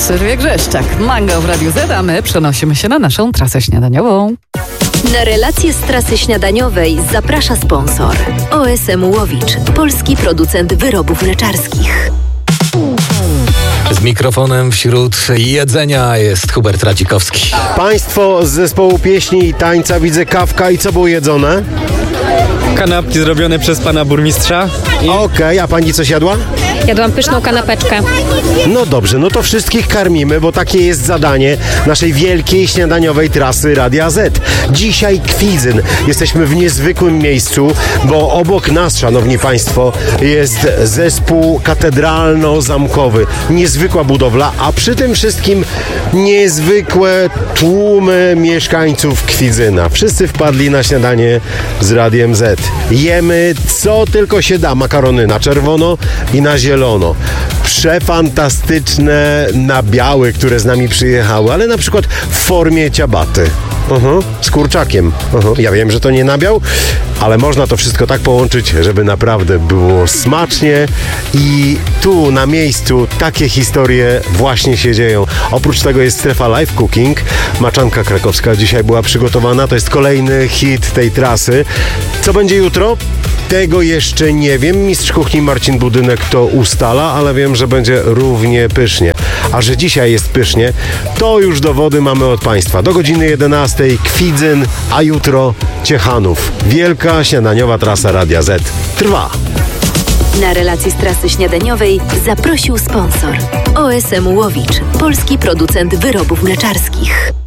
Sylwia Grzeszczak, Mango w Radiu Z, a my przenosimy się na naszą trasę śniadaniową. Na relacje z trasy śniadaniowej zaprasza sponsor. OSM Łowicz, polski producent wyrobów mleczarskich. Z mikrofonem wśród jedzenia jest Hubert Radzikowski. Państwo z zespołu pieśni i tańca, widzę kawka i co było jedzone? Kanapki zrobione przez pana burmistrza. Okej, a pani coś jadła? Jadłam pyszną kanapeczkę. No dobrze, no to wszystkich karmimy, bo takie jest zadanie naszej wielkiej śniadaniowej trasy Radia Z. Dzisiaj Kwidzyn. Jesteśmy w niezwykłym miejscu, bo obok nas, szanowni państwo, jest zespół katedralno-zamkowy. Niezwykła budowla, a przy tym wszystkim niezwykłe tłumy mieszkańców Kwidzyna. Wszyscy wpadli na śniadanie z Radiem Z. Jemy co tylko się da. Makarony na czerwono i na zielono. Przefantastyczne nabiały, które z nami przyjechały, ale na przykład w formie ciabaty. Z kurczakiem. Ja wiem, że to nie nabiał, ale można to wszystko tak połączyć, żeby naprawdę było smacznie i tu na miejscu takie historie właśnie się dzieją. Oprócz tego jest strefa live cooking. Maczanka krakowska dzisiaj była przygotowana. To jest kolejny hit tej trasy. Co będzie jutro? Tego jeszcze nie wiem. Mistrz kuchni Marcin Budynek to ustala, ale wiem, że będzie równie pysznie. A że dzisiaj jest pysznie, to już dowody mamy od państwa. Do godziny 11 Kwidzyn, a jutro Ciechanów. Wielka śniadaniowa trasa Radia Z trwa. Na relacje z trasy śniadaniowej zaprosił sponsor. OSM Łowicz, polski producent wyrobów mleczarskich.